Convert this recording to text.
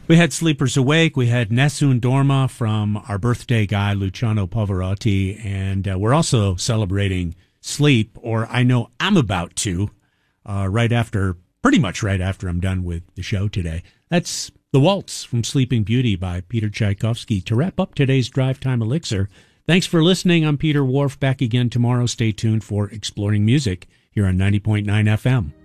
We had Sleepers Awake. We had Nessun Dorma from our birthday guy, Luciano Pavarotti. And we're also celebrating sleep, or I know I'm about to, pretty much right after I'm done with the show today. That's The Waltz from Sleeping Beauty by Peter Tchaikovsky to wrap up today's Drive Time Elixir. Thanks for listening. I'm Peter Wharf. Back again tomorrow. Stay tuned for Exploring Music here on 90.9 FM.